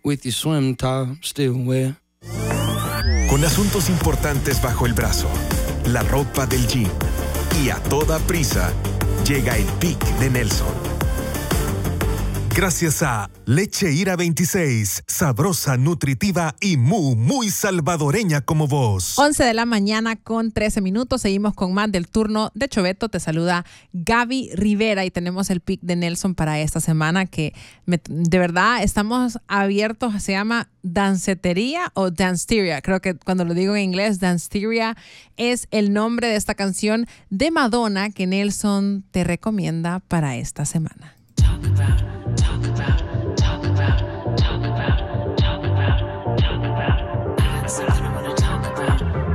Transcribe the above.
with your swim top still wet. Con asuntos importantes bajo el brazo, la ropa del gym y a toda prisa, llega el Pic de Nelson. Gracias a Leche Ira 26, sabrosa, nutritiva y muy salvadoreña como vos. 11 de la mañana con 13 minutos. Seguimos con más del turno de Choveto. Te saluda Gaby Rivera y tenemos el Pic de Nelson para esta semana que de verdad estamos abiertos. Se llama Dancetería o Danceteria. Creo que cuando lo digo en inglés, Danceteria es el nombre de esta canción de Madonna que Nelson te recomienda para esta semana. Talk about